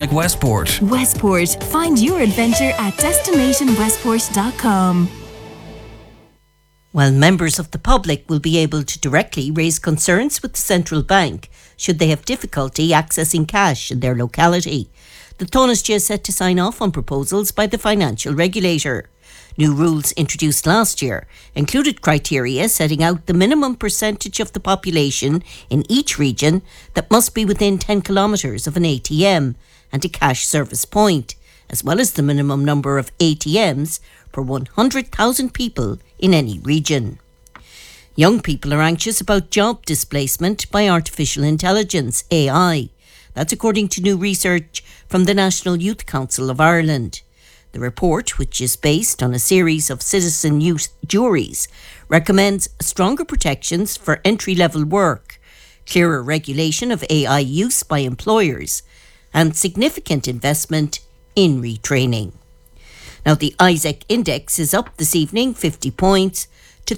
like Westport. Westport. Find your adventure at destinationwestport.com. Well, members of the public will be able to directly raise concerns with the central bank should they have difficulty accessing cash in their locality. The Taoiseach is set to sign off on proposals by the financial regulator. New rules introduced last year included criteria setting out the minimum percentage of the population in each region that must be within 10 kilometres of an ATM and a cash service point, as well as the minimum number of ATMs per 100,000 people in any region. Young people are anxious about job displacement by artificial intelligence, AI. That's according to new research from the National Youth Council of Ireland. The report, which is based on a series of citizen youth juries, recommends stronger protections for entry-level work, clearer regulation of AI use by employers, and significant investment in retraining. Now, the ISEC index is up this evening 50 points to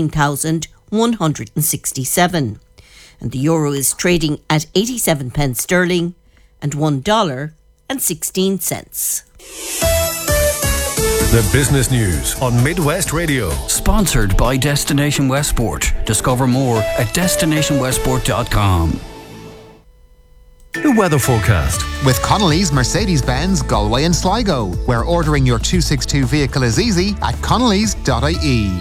13,167. And the euro is trading at 87 pence sterling and $1.16. The business news on Midwest Radio. Sponsored by Destination Westport. Discover more at destinationwestport.com. The weather forecast. With Connolly's Mercedes-Benz Galway and Sligo, where ordering your 262 vehicle is easy at connolly's.ie.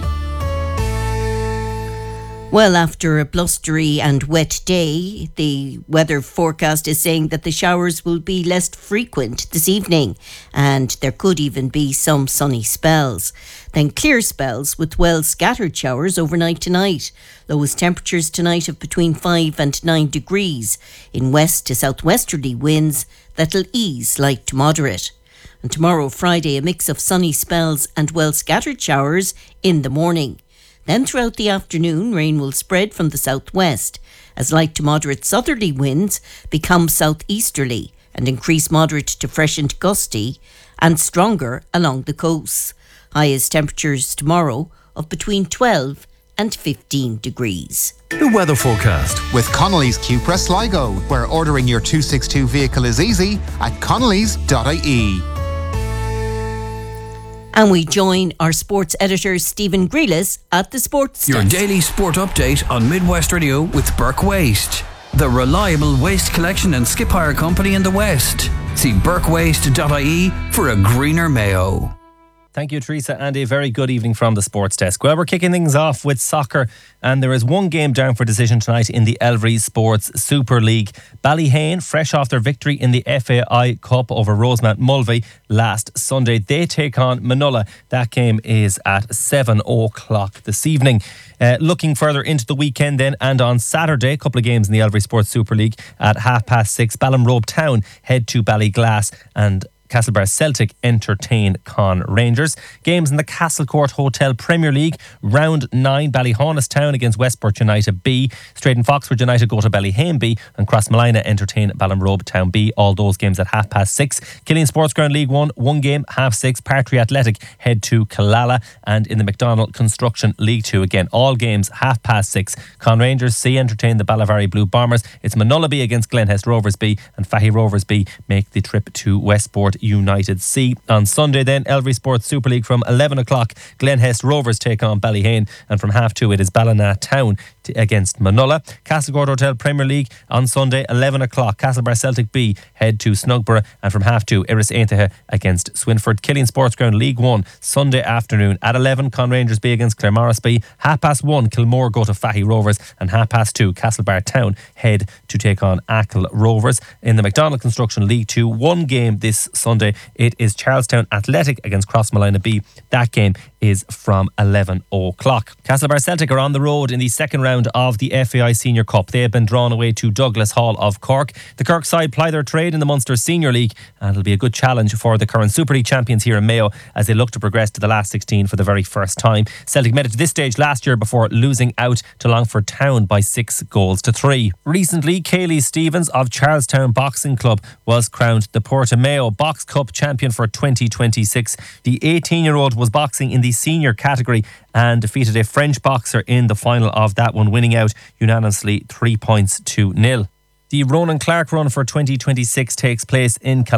Well, after a blustery and wet day, the weather forecast is saying that the showers will be less frequent this evening and there could even be some sunny spells. Then clear spells with well scattered showers overnight tonight. Lowest temperatures tonight of between 5 and 9 degrees in west to southwesterly winds that'll ease light to moderate. And tomorrow, Friday, a mix of sunny spells and well scattered showers in the morning. Then throughout the afternoon, rain will spread from the southwest as light to moderate southerly winds become southeasterly and increase moderate to fresh and gusty and stronger along the coasts. Highest temperatures tomorrow of between 12 and 15 degrees. The weather forecast. With Connolly's Cupra Sligo, where ordering your 262 vehicle is easy at connolly's.ie. And we join our sports editor, Stephen Grealis, at the Sports Your Desk. daily sport update on Midwest Radio with Burke Waste. The reliable waste collection and skip hire company in the West. See burkewaste.ie for a greener Mayo. Thank you, Teresa, and a very good evening from the Sports Desk. Well, we're kicking things off with soccer, and there is one game down for decision tonight in the Elvery Sports Super League. Ballyhane, fresh off their victory in the FAI Cup over Rosemount Mulvey last Sunday. They take on Manola. That game is at 7 o'clock this evening. Looking further into the weekend then, and on Saturday, a couple of games in the Elvery Sports Super League at 6:30. Ballinrobe Town head to Ballyglass, and Castlebar Celtic entertain Con Rangers. Games in the Castlecourt Hotel Premier League. Round 9, Ballyhaunis against Westport United B. Straighten Foxford United go to Ballyhane B, and Crossmolina entertain Ballinrobe Town B. All those games at 6:30. Killeen Sports Ground League 1, one game, 6:30. Partry Athletic head to Killala, and in the McDonald Construction League 2, again, all games 6:30. Con Rangers C entertain the Ballavary Blue Bombers. It's Manola B against Glenhest Rovers B, and Fahy Rovers B make the trip to Westport United C. On Sunday then, Elvery Sports Super League from 11 o'clock, Glenhest Rovers take on Ballyhane, and from 2:30 it is Ballina Town against Manola. Castlecourt Hotel Premier League on Sunday, 11 o'clock, Castlebar Celtic B head to Snugborough, and from 2:30 Iris Aintahe against Swinford. Killeen Sports Ground League 1 Sunday afternoon at 11, Con Rangers B against Claremorris B. 1:30 Kilmore go to Fahy Rovers, and 2:30 Castlebar Town head to take on Achill Rovers. In the McDonald Construction League 2, one game this Sunday, it is Charlestown Athletic against Crossmolina B. That game is from 11 o'clock. Castlebar Celtic are on the road in the second round of the FAI Senior Cup. They have been drawn away to Douglas Hall of Cork. The Cork side ply their trade in the Munster Senior League, and it'll be a good challenge for the current Super League champions here in Mayo as they look to progress to the last 16 for the very first time. Celtic made it to this stage last year before losing out to Longford Town by 6-3. Recently, Kaylee Stevens of Charlestown Boxing Club was crowned the Portimao Box Cup champion for 2026. The 18-year-old was boxing in the senior category and defeated a French boxer in the final of that one, winning out unanimously 3-0. The Ronan Clark Run for 2026 takes place in